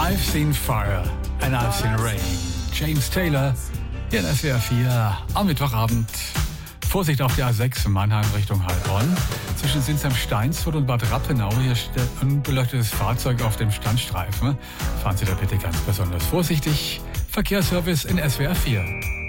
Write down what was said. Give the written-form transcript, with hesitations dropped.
I've seen fire and I've seen rain. James Taylor hier in SWR 4 am Mittwochabend. Vorsicht auf der A6 Mannheim Richtung Heilbronn. Zwischen Sinsheim-Steinsfurt und Bad Rappenau hier steht ein unbeleuchtetes Fahrzeug auf dem Standstreifen. Fahren Sie da bitte ganz besonders vorsichtig. Verkehrsservice in SWR 4.